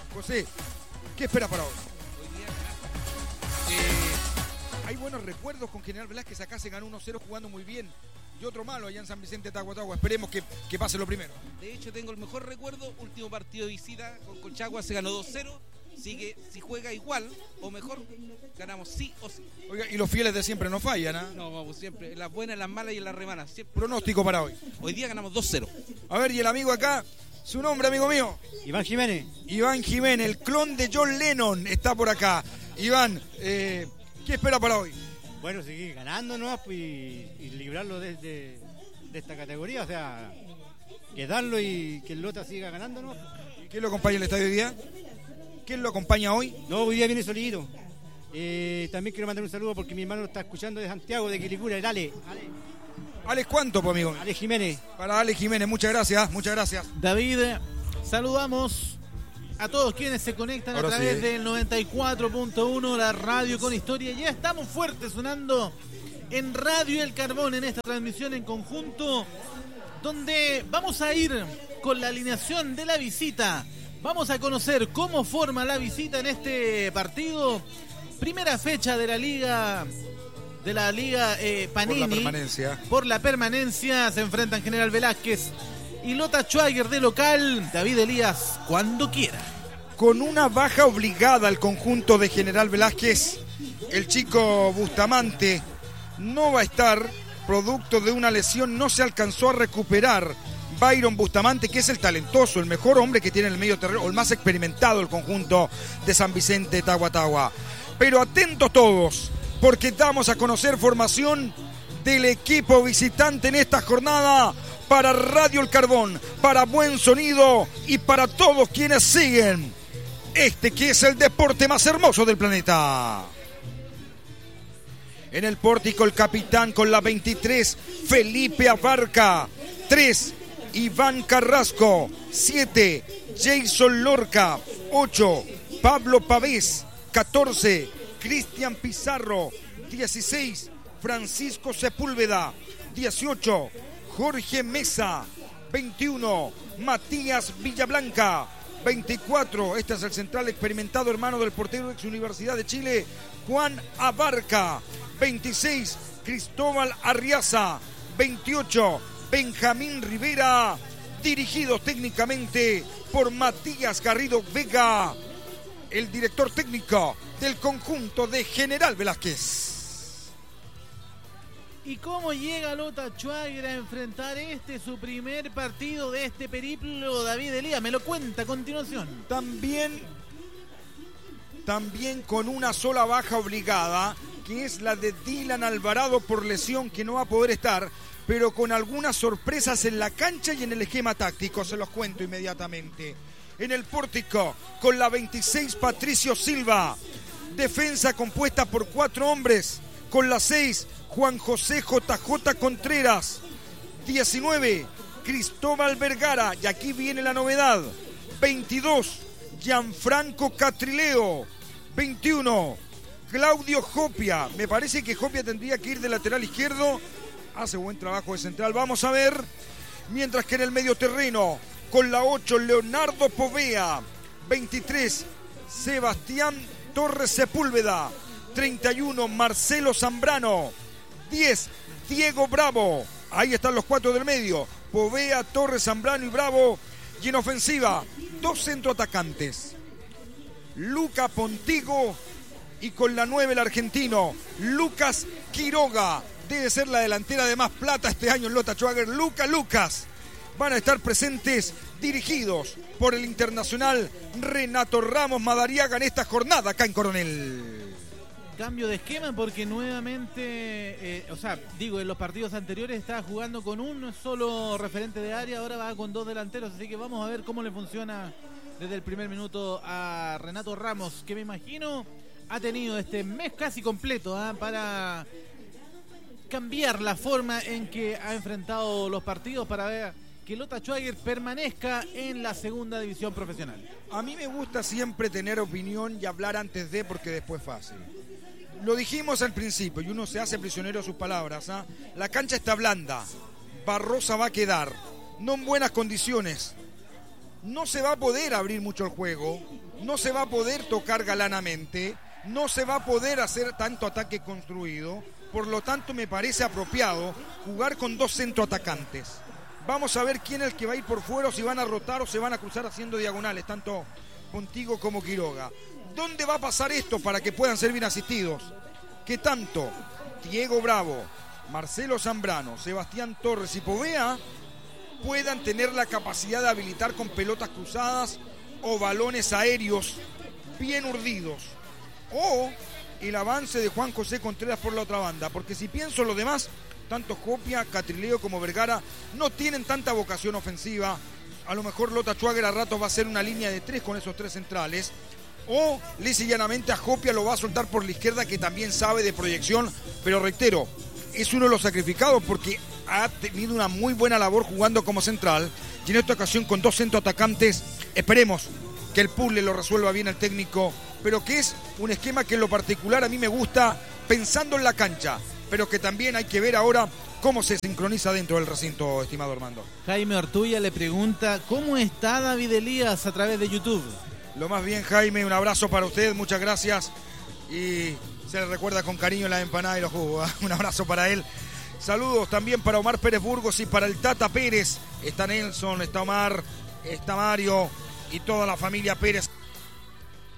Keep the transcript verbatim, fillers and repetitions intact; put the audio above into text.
José, ¿qué espera para hoy? Eh, hay buenos recuerdos con General Velázquez. Acá se ganó uno cero jugando muy bien. Y otro malo allá en San Vicente Tahuatahua. Esperemos que, que pase lo primero. De hecho, tengo el mejor recuerdo. Último partido de visita con Colchagua, se ganó dos cero. Así que si juega igual o mejor, ganamos sí o sí. Oiga, y los fieles de siempre no fallan, ¿ah? ¿eh? No, vamos siempre. Las buenas, las malas y las remanas. Siempre. Pronóstico para hoy. Hoy día ganamos dos cero. A ver, y el amigo acá, su nombre, amigo mío. Iván Jiménez. Iván Jiménez, el clon de John Lennon, está por acá. Iván, eh, ¿qué espera para hoy? Bueno, seguir ganando, ¿no? Y, y librarlo de, de, de esta categoría, o sea, quedarlo y que el Lota siga ganando, ¿no? ¿Quién lo acompaña en el estadio hoy día? ¿Quién lo acompaña hoy? No, hoy día viene solito. Eh, también quiero mandar un saludo porque mi hermano lo está escuchando de Santiago, de Quilicura, el Ale. Ale. ¿Alex cuánto, pues, amigo? Ale Jiménez. Para Alex Jiménez, muchas gracias, muchas gracias. David, saludamos a todos quienes se conectan Ahora a través sí. del noventa y cuatro punto uno, la radio con historia. Ya estamos fuertes sonando en Radio El Carbón en esta transmisión en conjunto, donde vamos a ir con la alineación de la visita. Vamos a conocer cómo forma la visita en este partido. Primera fecha de la Liga de la Liga eh, Panini. Por la permanencia. Por la permanencia se enfrentan General Velázquez y Lota Schwager de local. David Elías, cuando quiera. Con una baja obligada al conjunto de General Velázquez, el chico Bustamante no va a estar, producto de una lesión, no se alcanzó a recuperar. Byron Bustamante, que es el talentoso, el mejor hombre que tiene en el medio terreno, o el más experimentado el conjunto de San Vicente Tahuatahua. Pero atentos todos, porque damos a conocer formación del equipo visitante en esta jornada para Radio El Carbón, para Buen Sonido y para todos quienes siguen este que es el deporte más hermoso del planeta. En el pórtico el capitán con la veintitrés, Felipe Abarca. tres, Iván Carrasco. siete, Jason Lorca. ocho, Pablo Pavés. catorce, Cristian Pizarro. dieciséis, Francisco Sepúlveda. dieciocho, Jorge Mesa. veintiuno, Matías Villablanca. veinticuatro, este es el central experimentado, hermano del portero ex Universidad de Chile, Juan Abarca. veintiséis, Cristóbal Arriaza. veintiocho, Benjamín Rivera, dirigidos técnicamente por Matías Garrido Vega, el director técnico del conjunto de General Velázquez. ¿Y cómo llega Lota Schwager a enfrentar este, su primer partido de este periplo? David Elías, me lo cuenta a continuación. También, también con una sola baja obligada, que es la de Dylan Alvarado por lesión, que no va a poder estar, pero con algunas sorpresas en la cancha y en el esquema táctico, se los cuento inmediatamente. En el pórtico, con la veintiséis, Patricio Silva. Defensa compuesta por cuatro hombres, con la seis, Juan José J J Contreras. diecinueve, Cristóbal Vergara, y aquí viene la novedad. veintidós, Gianfranco Catrileo. veintiuno, Claudio Jopia. Me parece que Jopia tendría que ir de lateral izquierdo. Hace buen trabajo de central, vamos a ver. Mientras que en el medio terreno, con la ocho, Leonardo Povea. veintitrés, Sebastián Torres Sepúlveda. treinta y uno, Marcelo Zambrano. diez, Diego Bravo. Ahí están los cuatro del medio, Povea, Torres, Zambrano y Bravo. Y en ofensiva, dos centroatacantes, Luca Pontigo y con la nueve el argentino Lucas Quiroga. Debe ser la delantera de más plata este año en Lota Schwager. Luca Lucas. Van a estar presentes, dirigidos por el internacional Renato Ramos Madariaga en esta jornada acá en Coronel. Cambio de esquema porque nuevamente, eh, o sea, digo, en los partidos anteriores estaba jugando con un solo referente de área, ahora va con dos delanteros, así que vamos a ver cómo le funciona desde el primer minuto a Renato Ramos, que me imagino ha tenido este mes casi completo ¿eh? para cambiar la forma en que ha enfrentado los partidos para ver que Lota Schwager permanezca en la segunda división profesional. A mí me gusta siempre tener opinión y hablar antes de, porque después es fácil. Lo dijimos al principio y uno se hace prisionero de sus palabras. ¿eh? La cancha está blanda, Barrosa va a quedar, no en buenas condiciones. No se va a poder abrir mucho el juego no se va a poder tocar galanamente, no se va a poder hacer tanto ataque construido, por lo tanto me parece apropiado jugar con dos centroatacantes. Vamos a ver quién es el que va a ir por fuera, o si van a rotar o se van a cruzar haciendo diagonales, tanto Pontigo como Quiroga. ¿Dónde va a pasar esto para que puedan ser bien asistidos? Que tanto Diego Bravo, Marcelo Zambrano, Sebastián Torres y Povea puedan tener la capacidad de habilitar con pelotas cruzadas o balones aéreos bien urdidos. O el avance de Juan José Contreras por la otra banda. Porque si pienso lo demás, tanto Copia, Catrileo como Vergara no tienen tanta vocación ofensiva. A lo mejor Lota Schwager a ratos va a hacer una línea de tres con esos tres centrales. O lisa y llanamente a Copia lo va a soltar por la izquierda, que también sabe de proyección. Pero reitero, es uno de los sacrificados porque ha tenido una muy buena labor jugando como central. Y en esta ocasión con dos centroatacantes, esperemos que el puzzle lo resuelva bien el técnico. Pero que es un esquema que en lo particular a mí me gusta pensando en la cancha. Pero que también hay que ver ahora cómo se sincroniza dentro del recinto, estimado Armando. Jaime Ortulla le pregunta, ¿cómo está David Elías a través de YouTube? Lo más bien, Jaime, un abrazo para usted, muchas gracias. Y se le recuerda con cariño la empanada y los jugos. Un abrazo para él. Saludos también para Omar Pérez Burgos y para el Tata Pérez. Está Nelson, está Omar, está Mario y toda la familia Pérez.